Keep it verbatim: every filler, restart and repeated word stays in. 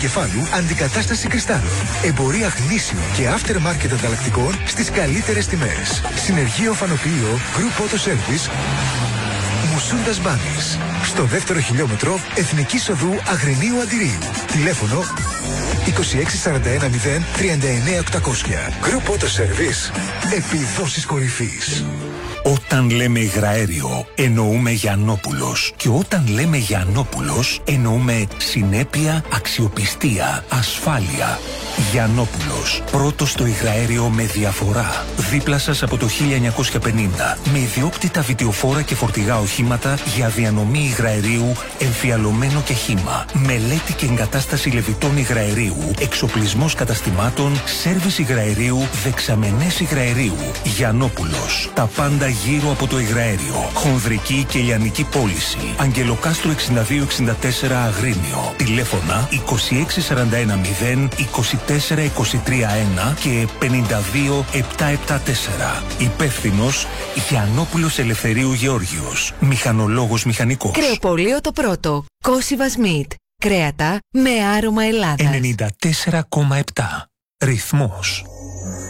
εγκεφάλου, αντικατάσταση κρυστάλλων. Εμπορία γνήσιων και aftermarket ανταλλακτικών στις καλύτερες τιμές. Συνεργείο Φανοποιείο, Group Auto Service, Μουσούντας Μπάνης. Στο δεύτερο χιλιόμετρο Εθνικής Οδού Αγρινίου Αντιρίου. Τηλέφωνο είκοσι έξι σαράντα ένα μηδέν τριάντα εννέα οκτακόσια. Group Auto Service. Επιδόσεις κορυφής. Όταν λέμε υγραέριο, εννοούμε Γιαννόπουλος. Και όταν λέμε Γιαννόπουλος, εννοούμε συνέπεια, αξιοπιστία, ασφάλεια. Γιαννόπουλος. Πρώτος στο υγραέριο με διαφορά. Δίπλα σας από το χίλια εννιακόσια πενήντα. Με ιδιόκτητα βιτιοφόρα και φορτηγά οχήματα για διανομή υγραερίου, εμφιαλωμένο και χύμα. Μελέτη και εγκατάσταση λεβιτών υγραερίου. Εξοπλισμός καταστημάτων, σέρβις υγραερίου, δεξαμενές υγραερίου. Γιαννόπουλος. Τα πάντα γύρω από το υγραέριο. Χονδρική και λιανική πώληση. Αγγελοκάστρο εξήντα δύο εξήντα τέσσερα Αγρίνιο. Τηλέφωνα είκοσι έξι σαράντα ένα μηδέν είκοσι τέσσερα είκοσι τρία ένα και πενήντα δύο επτακόσια εβδομήντα τέσσερα. Υπεύθυνος Γιαννόπουλος Ελευθερίου Γεώργιος. Μηχανολόγος μηχανικός. Κρεοπωλείο το πρώτο. Κόσιβας Μιτ. Κρέατα με άρωμα Ελλάδας. ενενήντα τέσσερα κόμμα επτά. Ρυθμός.